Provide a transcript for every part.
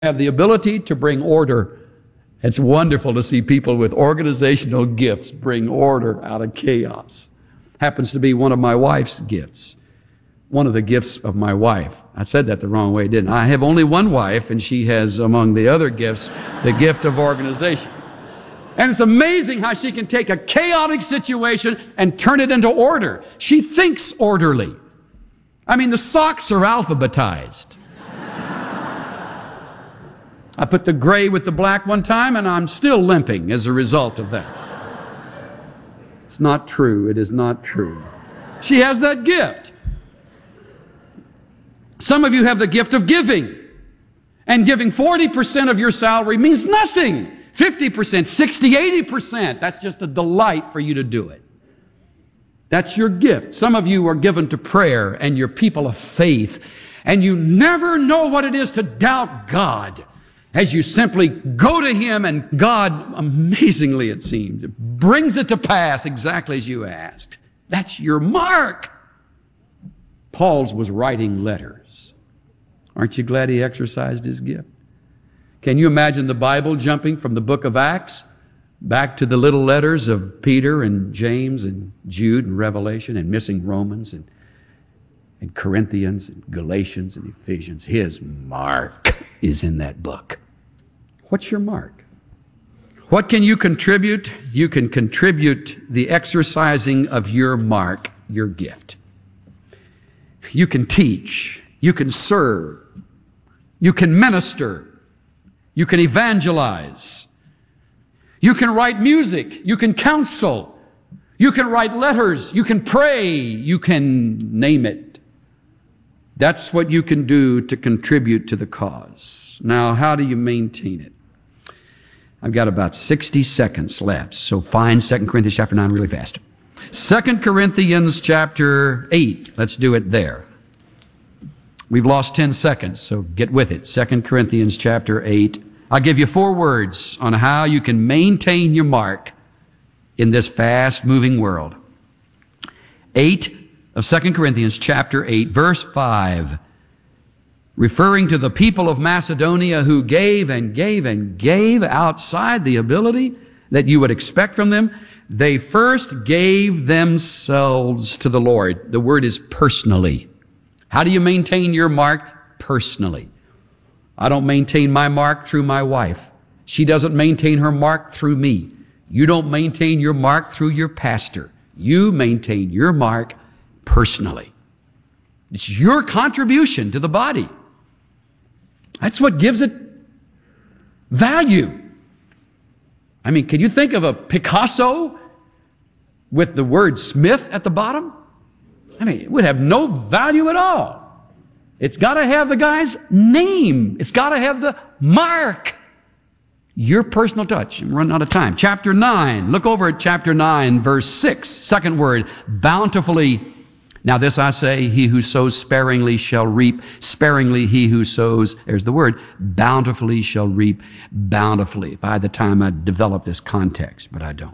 have the ability to bring order. It's wonderful to see people with organizational gifts bring order out of chaos. Happens to be one of my wife's gifts. One of the gifts of my wife. I said that the wrong way, didn't I? I have only one wife, and she has, among the other gifts, the gift of organization. And it's amazing how she can take a chaotic situation and turn it into order. She thinks orderly. I mean, the socks are alphabetized. I put the gray with the black one time, and I'm still limping as a result of that. It's not true. It is not true. She has that gift. Some of you have the gift of giving. And giving 40% of your salary means nothing. 50%, 60, 80%. That's just a delight for you to do it. That's your gift. Some of you are given to prayer, and you're people of faith, and you never know what it is to doubt God. As you simply go to Him, and God, amazingly it seems, brings it to pass exactly as you asked. That's your mark. Paul's was writing letters. Aren't you glad he exercised his gift? Can you imagine the Bible jumping from the book of Acts back to the little letters of Peter and James and Jude and Revelation, and missing Romans and Corinthians and Galatians and Ephesians? His mark is in that book. What's your mark? What can you contribute? You can contribute the exercising of your mark, your gift. You can teach. You can serve. You can minister. You can evangelize. You can write music. You can counsel. You can write letters. You can pray. You can name it. That's what you can do to contribute to the cause. Now, how do you maintain it? I've got about 60 seconds left, so find 2 Corinthians chapter 9 really fast. 2 Corinthians chapter 8. Let's do it there. We've lost 10 seconds, so get with it. 2 Corinthians chapter 8. I'll give you 4 words on how you can maintain your mark in this fast-moving world. 8 of 2 Corinthians chapter 8, verse 5. Referring to the people of Macedonia who gave and gave and gave outside the ability that you would expect from them. They first gave themselves to the Lord. The word is personally. How do you maintain your mark? Personally. I don't maintain my mark through my wife. She doesn't maintain her mark through me. You don't maintain your mark through your pastor. You maintain your mark personally. It's your contribution to the body. That's what gives it value. I mean, can you think of a Picasso with the word Smith at the bottom? I mean, it would have no value at all. It's got to have the guy's name. It's got to have the mark. Your personal touch. I'm running out of time. Chapter 9. Look over at chapter 9, verse 6. Second word, bountifully. Now this I say, he who sows sparingly shall reap sparingly. He who sows, there's the word, bountifully shall reap bountifully. By the time I develop this context, but I don't.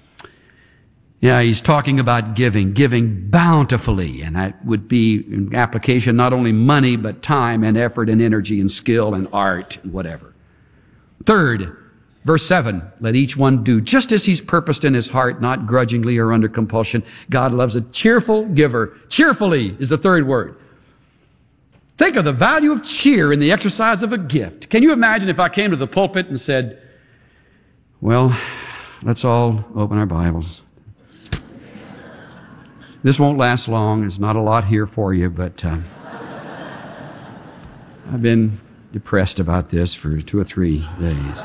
Yeah, he's talking about giving bountifully, and that would be in application not only money, but time and effort and energy and skill and art and whatever. Third, verse 7, let each one do just as he's purposed in his heart, not grudgingly or under compulsion. God loves a cheerful giver. Cheerfully is the third word. Think of the value of cheer in the exercise of a gift. Can you imagine if I came to the pulpit and said, well, let's all open our Bibles. This won't last long. There's not a lot here for you, but I've been depressed about this for 2 or 3 days.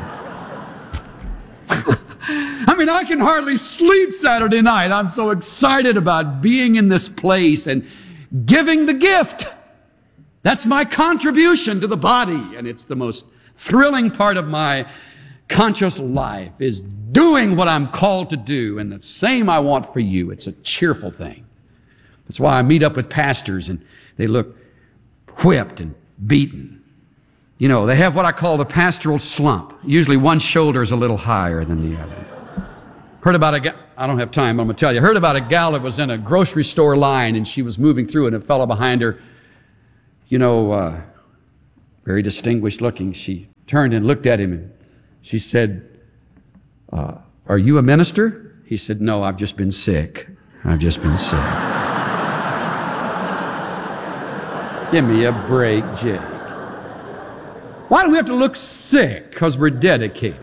I mean, I can hardly sleep Saturday night. I'm so excited about being in this place and giving the gift. That's my contribution to the body, and it's the most thrilling part of my conscious life is doing what I'm called to do, and the same I want for you. It's a cheerful thing. That's why I meet up with pastors, and they look whipped and beaten. You know, they have what I call the pastoral slump. Usually one shoulder is a little higher than the other. Heard about I don't have time, but I'm going to tell you. Heard about a gal that was in a grocery store line, and she was moving through, and a fellow behind her, very distinguished looking. She turned and looked at him and she said, are you a minister? He said, no, I've just been sick. I've just been sick. Give me a break, Jake. Why do we have to look sick? Because we're dedicated.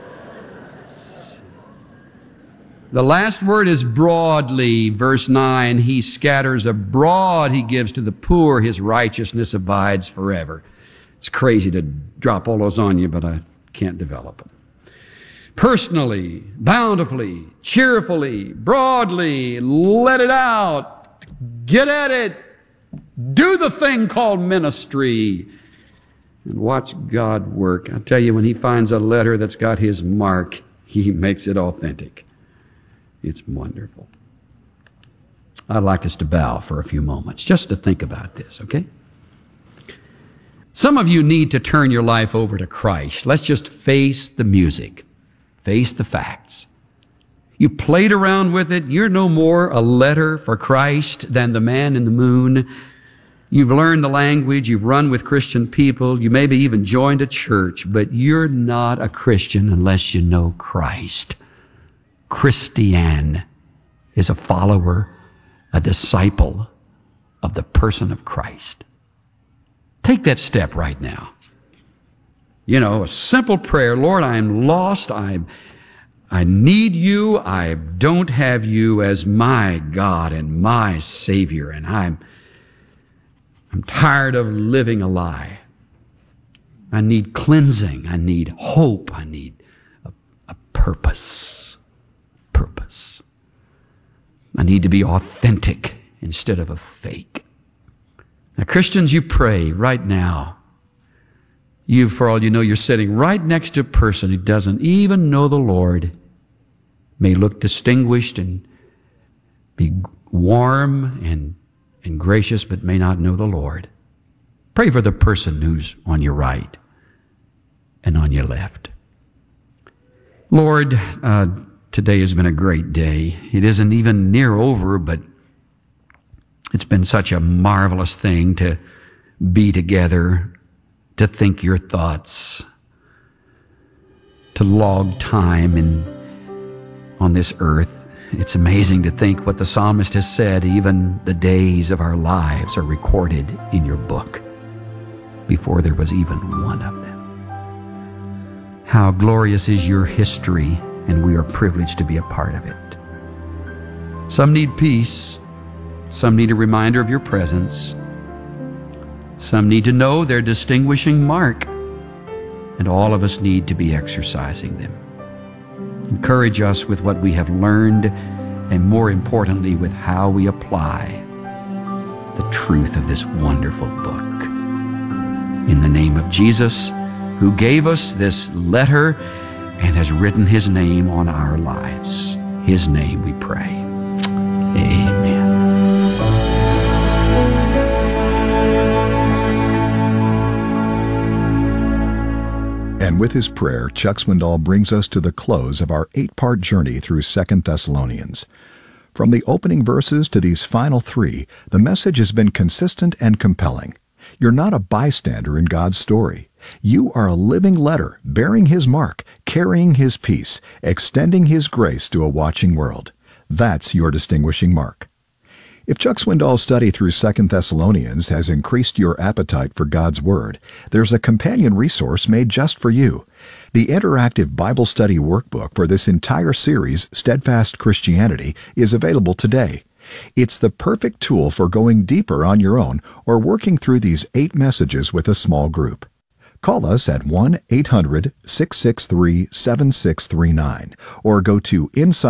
The last word is broadly, verse 9. He scatters abroad, he gives to the poor, his righteousness abides forever. It's crazy to drop all those on you, but I can't develop them. Personally, bountifully, cheerfully, broadly, let it out, get at it, do the thing called ministry, and watch God work. I tell you, when he finds a letter that's got his mark, he makes it authentic. It's wonderful. I'd like us to bow for a few moments just to think about this, okay? Some of you need to turn your life over to Christ. Let's just face the music, face the facts. You played around with it. You're no more a letter for Christ than the man in the moon. You've learned the language. You've run with Christian people. You maybe even joined a church, but you're not a Christian unless you know Christ. Christian is a follower, a disciple of the person of Christ. Take that step right now. You know, a simple prayer. Lord, I am lost. I need you. I don't have you as my God and my Savior, and I'm tired of living a lie. I need cleansing. I need hope. I need a purpose. I need to be authentic instead of a fake. Now, Christians, you pray right now. You, for all you know, you're sitting right next to a person who doesn't even know the Lord, may look distinguished and be warm and gracious, but may not know the Lord. Pray for the person who's on your right and on your left. Lord, today has been a great day. It isn't even near over, but it's been such a marvelous thing to be together, to think your thoughts, to log time on this earth. It's amazing to think what the psalmist has said. Even the days of our lives are recorded in your book before there was even one of them. How glorious is your history, and we are privileged to be a part of it. Some need peace. Some need a reminder of your presence. Some need to know their distinguishing mark. And all of us need to be exercising them. Encourage us with what we have learned, and more importantly, with how we apply the truth of this wonderful book. In the name of Jesus, who gave us this letter and has written his name on our lives. His name we pray. Amen. And with his prayer, Chuck Swindoll brings us to the close of our 8-part journey through 2 Thessalonians. From the opening verses to these final 3, the message has been consistent and compelling. You're not a bystander in God's story. You are a living letter, bearing his mark, carrying his peace, extending his grace to a watching world. That's your distinguishing mark. If Chuck Swindoll's study through 2 Thessalonians has increased your appetite for God's Word, there's a companion resource made just for you. The interactive Bible study workbook for this entire series, Steadfast Christianity, is available today. It's the perfect tool for going deeper on your own or working through these 8 messages with a small group. Call us at 1-800-663-7639 or go to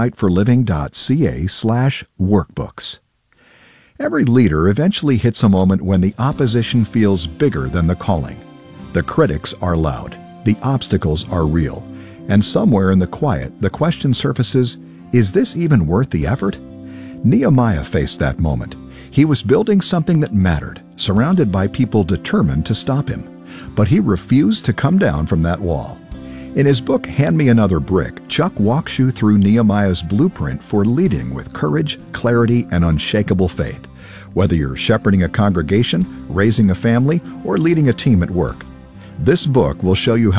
insightforliving.ca/workbooks. Every leader eventually hits a moment when the opposition feels bigger than the calling. The critics are loud, the obstacles are real, and somewhere in the quiet, the question surfaces, is this even worth the effort? Nehemiah faced that moment. He was building something that mattered, surrounded by people determined to stop him. But he refused to come down from that wall. In his book, Hand Me Another Brick, Chuck walks you through Nehemiah's blueprint for leading with courage, clarity, and unshakable faith. Whether you're shepherding a congregation, raising a family, or leading a team at work, This book will show you how